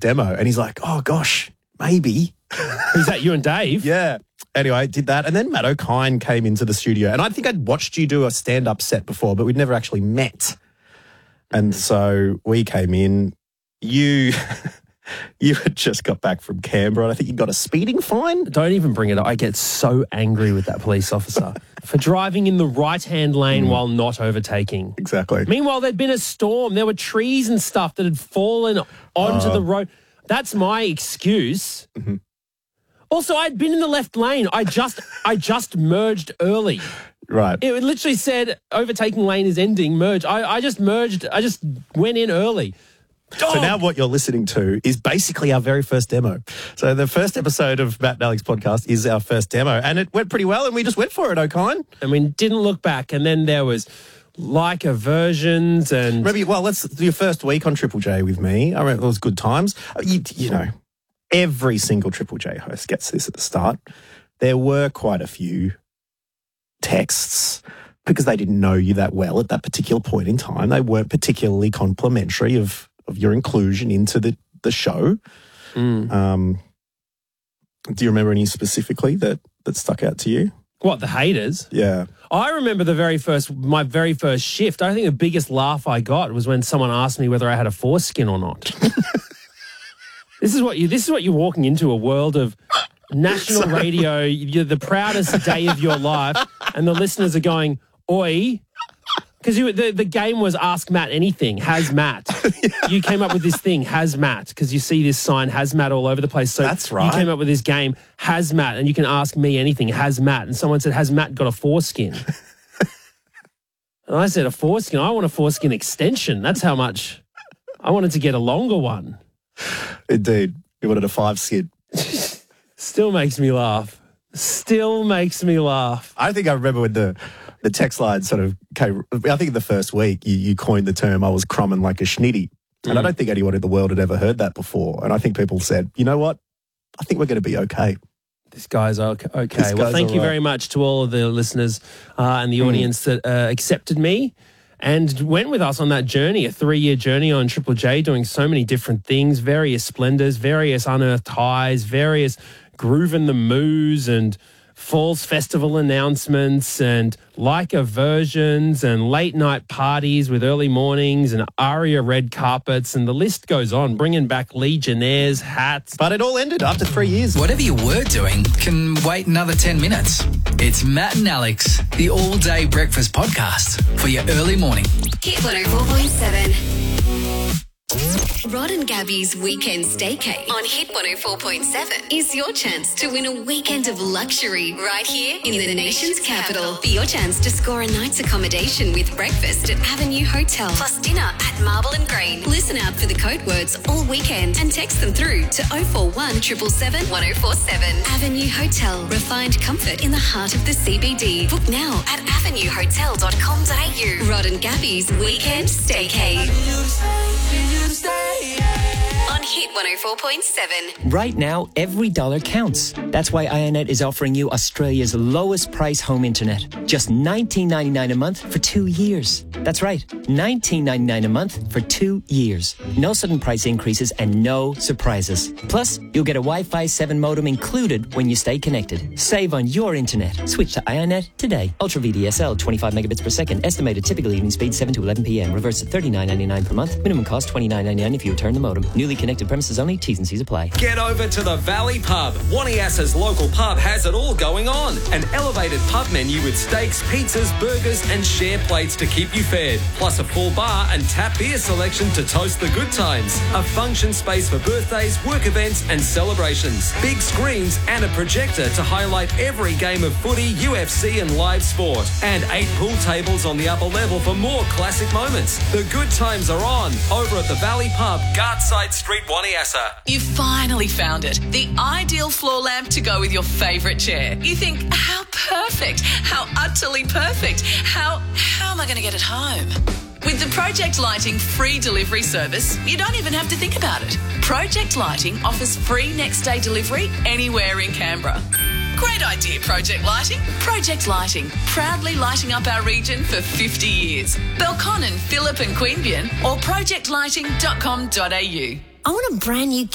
demo. And he's like, oh, gosh, maybe. Is that you and Dave? Yeah. Anyway, did that. And then Matt O'Kine came into the studio. And I think I'd watched you do a stand-up set before, but we'd never actually met. And so we came in. You had just got back from Canberra. And I think you got a speeding fine. Don't even bring it up. I get so angry with that police officer for driving in the right-hand lane while not overtaking. Exactly. Meanwhile, there'd been a storm. There were trees and stuff that had fallen onto the road. That's my excuse. Mm-hmm. Also, I'd been in the left lane. I just merged early. Right. It literally said overtaking lane is ending, merge. I just merged. I just went in early. So now what you're listening to is basically our very first demo. So the first episode of Matt and Alex podcast is our first demo, and it went pretty well, and we just went for it, O'Kine. And we didn't look back, and then there was Leica versions and... Maybe, well, let's do your first week on Triple J with me. I remember it was good times. You know, every single Triple J host gets this at the start. There were quite a few texts because they didn't know you that well at that particular point in time. They weren't particularly complimentary of your inclusion into the show. Do you remember any specifically that stuck out to you? What, the haters? Yeah. I remember my very first shift. I think the biggest laugh I got was when someone asked me whether I had a foreskin or not. This is what you're walking into, a world of national radio. You're the proudest day of your life, and the listeners are going, oi. Because the game was Ask Matt Anything, Has Matt. Yeah. You came up with this thing, Has Matt, because you see this sign, Has Matt, all over the place. So that's right. You came up with this game, Has Matt, and you can ask me anything, Has Matt. And someone said, has Matt got a foreskin? And I said, a foreskin? I want a foreskin extension. That's how much. I wanted to get a longer one. Indeed. You wanted a 5-skin. Still makes me laugh. I think I remember when the text line sort of came, I think in the first week you coined the term, I was crumbing like a schnitty. And I don't think anyone in the world had ever heard that before. And I think people said, you know what? I think we're going to be okay. This guy's okay. Well, thank you very much to all of the listeners and the audience that accepted me and went with us on that journey, a 3-year journey on Triple J, doing so many different things, various splendors, various unearthed highs, various Groovin' the Moos and Falls Festival announcements and Leica versions and late night parties with early mornings and Aria red carpets, and the list goes on, bringing back Legionnaires, hats. But it all ended after 3 years. Whatever you were doing can wait another 10 minutes. It's Matt and Alex, the all-day breakfast podcast for your early morning. Hit 104.7. Rod and Gabby's Weekend Staycay on Hit 104.7 is your chance to win a weekend of luxury right here in the nation's capital. For your chance to score a night's accommodation with breakfast at Avenue Hotel plus dinner at Marble and Grain. Listen out for the code words all weekend and text them through to 041 777 1047. Avenue Hotel, refined comfort in the heart of the CBD. Book now at avenuehotel.com.au. Rod and Gabby's Weekend Staycay. On Hit 104.7. Right now, every dollar counts. That's why IONET is offering you Australia's lowest price home internet. Just $19.99 a month for 2 years. That's right, $19.99 a month for 2 years. No sudden price increases and no surprises. Plus, you'll get a Wi-Fi 7 modem included when you stay connected. Save on your internet. Switch to IONET today. Ultra VDSL, 25 megabits per second. Estimated typical evening speed 7 to 11 p.m. Reverse to $39.99 per month. Minimum cost $29.99 if you return the modem. Newly connected premises only. T's and C's apply. Get over to the Valley Pub. Waniassa's local pub has it all going on. An elevated pub menu with steaks, pizzas, burgers and share plates to keep you fed. Plus a full bar and tap beer selection to toast the good times. A function space for birthdays, work events and celebrations. Big screens and a projector to highlight every game of footy, UFC and live sport. And 8 pool tables on the upper level for more classic moments. The good times are on over at the Valley Pub, Gartside Street, Waniassa. You finally found it. The ideal floor lamp to go with your favourite chair. You think, how perfect, how utterly perfect, how am I going to get it home? With the Project Lighting free delivery service, you don't even have to think about it. Project Lighting offers free next day delivery anywhere in Canberra. Great idea, Project Lighting. Project Lighting, proudly lighting up our region for 50 years. Belconnen, Phillip and Queanbeyan or projectlighting.com.au. I want a brand new